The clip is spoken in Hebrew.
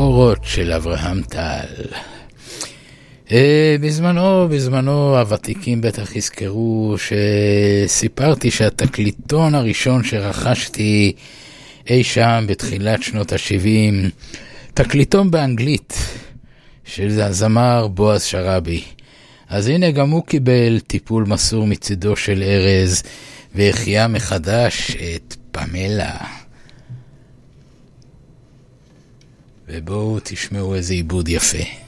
האורות של אברהם טל. בזמנו הוותיקים בטח יזכרו שסיפרתי שהתקליטון הראשון שרכשתי אי שם בתחילת שנות ה-70, תקליטון באנגלית של הזמר בועז שרבי. אז הנה גם הוא קיבל טיפול מסור מצידו של ארז והחייה מחדש את פמלה. ובואו תשמעו איזה עיבוד יפה.